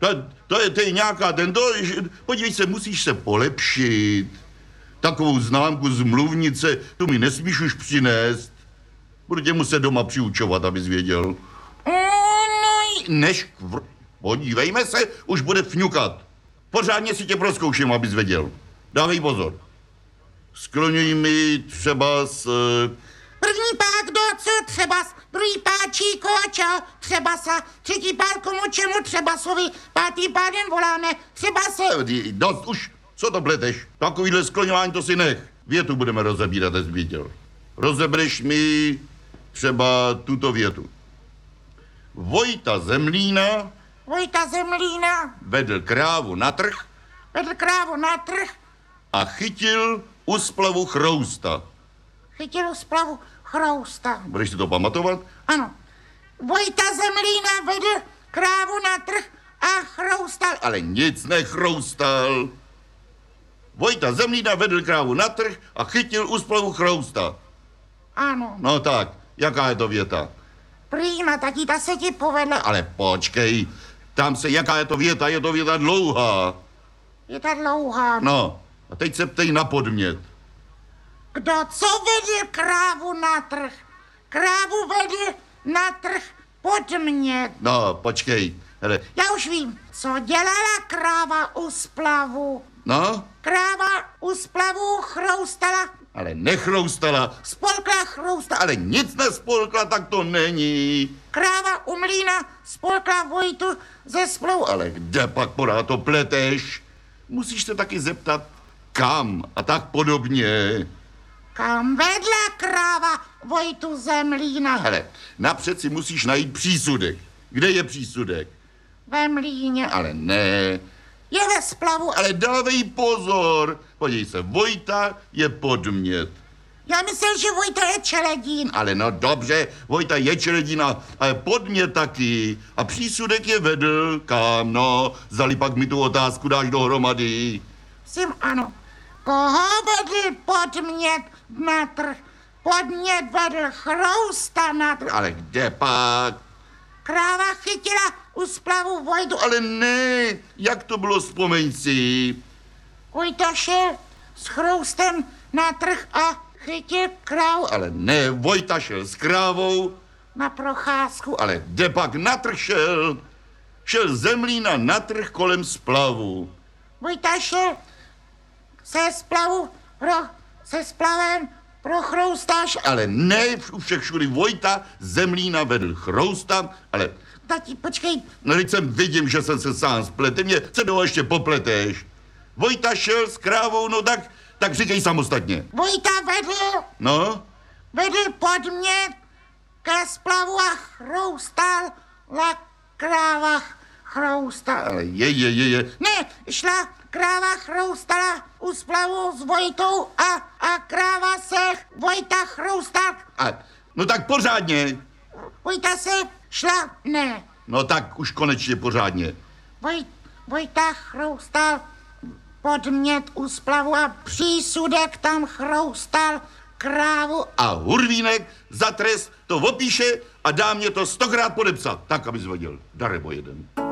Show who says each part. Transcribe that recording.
Speaker 1: To je nějaká podívej se, musíš se polepšit. Takovou známku z mluvnice, tu mi nesmíš už přinést. Budu tě muset doma přiučovat, abys věděl. Podívejme se, už bude fňukat. Pořádně si tě prozkouším, abys věděl. Dávej pozor. Skloňuj mi třeba s...
Speaker 2: První pák do co třeba, druhý páčí kočo, třeba sa, třetí pár komu čemu třeba sovi, pátý pádem voláme, třeba se...
Speaker 1: Dost už, co to pleteš? Takovýhle skloňování to si nech. Větu budeme rozebírat, abys věděl. Rozebereš mi třeba tuto větu. Vojta Zemlína vedl krávu na trh a chytil u splavu chrousta. Budeš si to pamatovat?
Speaker 2: Ano. Vojta Zemlína vedl krávu na trh a chroustal.
Speaker 1: Ale nic nechroustal. Vojta Zemlína vedl krávu na trh a chytil u splavu chrousta.
Speaker 2: Ano.
Speaker 1: No tak, jaká je to věta?
Speaker 2: Prýma, taky ta se ti povedla.
Speaker 1: Ale počkej, tam se, jaká je to věta dlouhá.
Speaker 2: Je ta dlouhá.
Speaker 1: No, a teď se ptej na podmět.
Speaker 2: Kdo co vedl krávu na trh? Krávu vedl na trh podmět.
Speaker 1: No, počkej, hele.
Speaker 2: Já už vím, co dělala kráva u splavu.
Speaker 1: No?
Speaker 2: Kráva u splavu chroustala.
Speaker 1: Ale nechroustala.
Speaker 2: Spolkla chroustala.
Speaker 1: Ale nic nespolkla, tak to není.
Speaker 2: Kráva u mlýna spolkla Vojtu ze splavu.
Speaker 1: Ale kde pak pořád to pleteš? Musíš se taky zeptat, kam a tak podobně.
Speaker 2: Kam vedla kráva Vojtu Zemlína?
Speaker 1: Hele, napřed si musíš najít přísudek. Kde je přísudek?
Speaker 2: Ve mlýně.
Speaker 1: Ale ne.
Speaker 2: Je ve splavu.
Speaker 1: Ale dávej pozor. Podívej se, Vojta je podmět.
Speaker 2: Já myslel, že Vojta je čeledín.
Speaker 1: Ale no dobře, Vojta je čeledín, ale podmět taky. A přísudek je vedl kam, no. Zdali pak mi tu otázku dáš dohromady.
Speaker 2: Sim, ano. Koho vedl podmět na trh? Podmět vedl chrousta na trh.
Speaker 1: Ale kde pak?
Speaker 2: Kráva chytila u splavu Vojtu.
Speaker 1: Ale ne, jak to bylo, vzpomeň si.
Speaker 2: Vojta šel s chroustem na trh a chytil krávu.
Speaker 1: Ale ne, Vojta šel s krávou.
Speaker 2: Na procházku.
Speaker 1: Ale kde pak na trh šel? Šel Zemlína na trh kolem splavu.
Speaker 2: Vojta šel se splavem pro chroustáš.
Speaker 1: Ale ne, u všech všudy Vojta Zemlína vedl chrousta, ale...
Speaker 2: Tati, počkej.
Speaker 1: No teď vidím, že jsem se sám spletl, mě se toho ještě popleteš. Vojta šel s krávou, no tak říkej samostatně.
Speaker 2: Vojta vedl.
Speaker 1: No?
Speaker 2: Vedl podmět ke splavu a chroustal kráva chroustal.
Speaker 1: Ale je.
Speaker 2: Ne, šla kráva chroustala u splavu s Vojtou a kráva se Vojta chroustal.
Speaker 1: No tak pořádně.
Speaker 2: Vojta se šla, ne.
Speaker 1: No tak už konečně pořádně.
Speaker 2: Vojta chroustal podmět u splavu a přísudek tam chroustal krávu.
Speaker 1: A Hurvínek za trest to opíše a dá mě to 100krát podepsat. Tak, abys věděl. Darebo jeden.